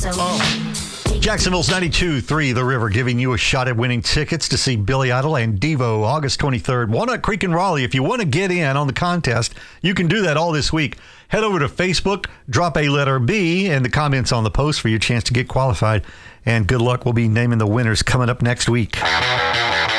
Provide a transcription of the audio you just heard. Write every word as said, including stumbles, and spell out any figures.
Oh. Jacksonville's ninety-two three The River giving you a shot at winning tickets to see Billy Idol and Devo August twenty-third. Walnut Creek and Raleigh. If you want to get in on the contest, you can do that all this week. Head over to Facebook, drop a letter B in the comments on the post for your chance to get qualified. And good luck. We'll be naming the winners coming up next week.